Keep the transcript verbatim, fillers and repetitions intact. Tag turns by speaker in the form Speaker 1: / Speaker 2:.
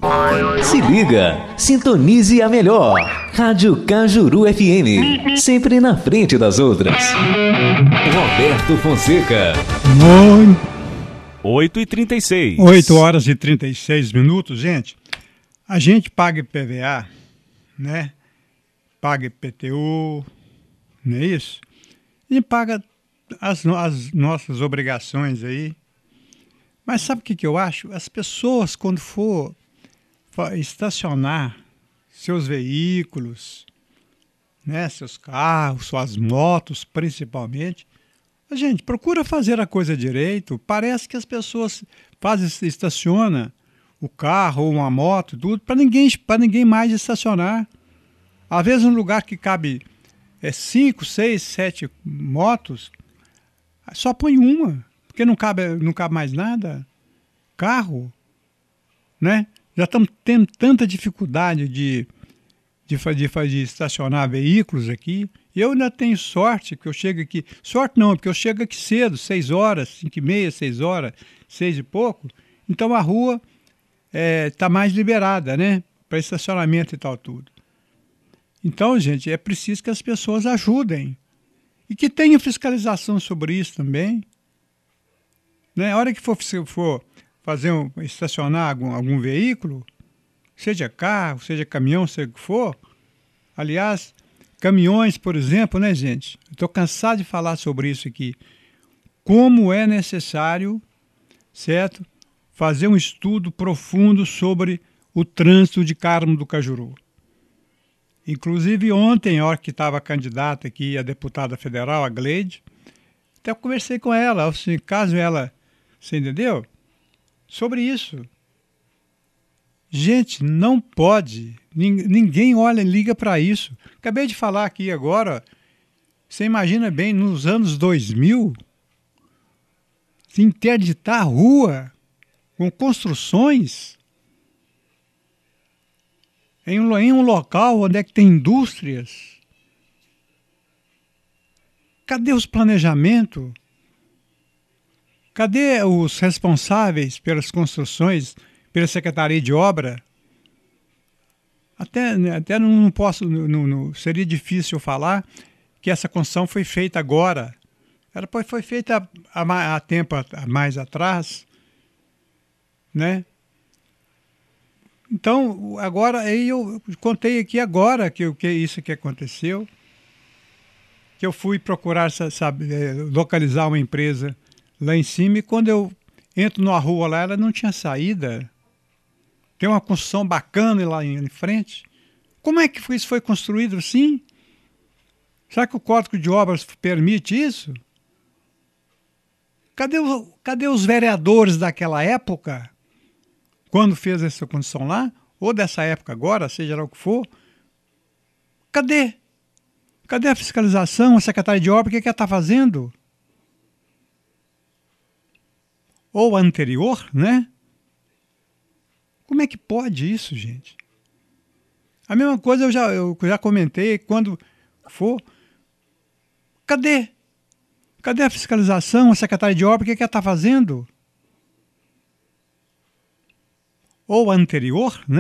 Speaker 1: Se liga, sintonize a melhor. Rádio Cajuru F M, sempre na frente das outras. Roberto Fonseca.
Speaker 2: oito e trinta e seis.
Speaker 3: oito horas e trinta e seis minutos, gente. A gente paga I P V A, né? Paga I P T U, não é isso? E paga as, as nossas obrigações aí. Mas sabe o que, que eu acho? As pessoas, quando for estacionar seus veículos, né, seus carros, suas motos principalmente, a gente procura fazer a coisa direito. Parece que as pessoas fazem, estaciona o carro ou uma moto, tudo, para ninguém, para ninguém mais estacionar. Às vezes um lugar que cabe é, cinco, seis, sete motos, só põe uma, porque não cabe, não cabe mais nada. Carro, né? Já estamos tendo tanta dificuldade de, de, de, de estacionar veículos aqui. Eu ainda tenho sorte que eu chego aqui. Sorte não, porque eu chego aqui cedo, seis horas, cinco e meia, seis horas, seis e pouco. Então a rua está é, mais liberada, né? Para estacionamento e tal tudo. Então, gente, é preciso que as pessoas ajudem. E que tenha fiscalização sobre isso também. Né? A hora que for, for fazer um, estacionar algum, algum veículo, seja carro, seja caminhão, seja o que for. Aliás, caminhões, por exemplo, né, gente? Estou cansado de falar sobre isso aqui. Como é necessário, certo, fazer um estudo profundo sobre o trânsito de Carmo do Cajuru. Inclusive, ontem, a hora que estava a candidata aqui, a deputada federal, a Gleide, até conversei com ela, assim, caso ela, você entendeu? Sobre isso. Gente, não pode, ninguém olha, liga para isso. Acabei de falar aqui agora, você imagina bem, nos anos dois mil, se interditar a rua com construções em um, em um local onde é que tem indústrias. Cadê os planejamentos? Cadê os responsáveis pelas construções, pela Secretaria de Obra? Até, até não posso, não, não, seria difícil falar que essa construção foi feita agora. Ela foi feita há, há tempo há mais atrás, né? Então, agora, aí eu contei aqui agora que, que isso que aconteceu, que eu fui procurar, sabe, localizar uma empresa lá em cima, e quando eu entro numa rua lá, ela não tinha saída. Tem uma construção bacana lá em frente. Como é que isso foi construído assim? Será que o Código de Obras permite isso? Cadê, o, cadê os vereadores daquela época, quando fez essa construção lá? Ou dessa época agora, seja lá o que for? Cadê? Cadê a fiscalização, a Secretaria de Obras? O que, que ela está fazendo? Ou a anterior, né? Como é que pode isso, gente? A mesma coisa eu já, eu já comentei, quando for, cadê? Cadê a fiscalização, a Secretaria de Obras, o que, que ela está fazendo? Ou a anterior, né?